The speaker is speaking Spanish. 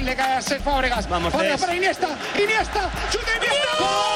le cae a Cesc Fábregas. Vamos, para Iniesta, chute Iniesta. ¡Gol!